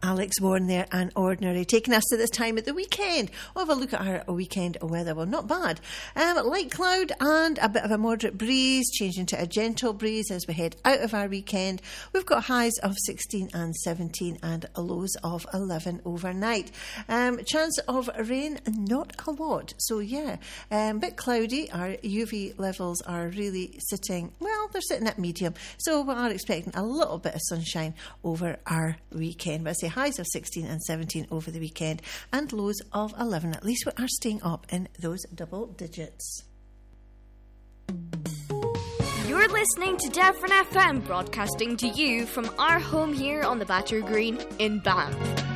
Alex Warren there and Ordinary, taking us to this time at the weekend. We'll have a look at our weekend weather. Well, not bad. Light cloud and a bit of a moderate breeze, changing to a gentle breeze as we head out of our weekend. We've got highs of 16 and 17 and lows of 11 overnight. Chance of rain, not a lot. So yeah, a bit cloudy. Our UV levels are really sitting, well, they're sitting at medium. So we are expecting a little bit of sunshine over our weekend. But I say highs of 16 and 17 over the weekend and lows of 11. At least we are staying up in those double digits. You're listening to Devon FM, broadcasting to you from our home here on the Battery Green in Banff.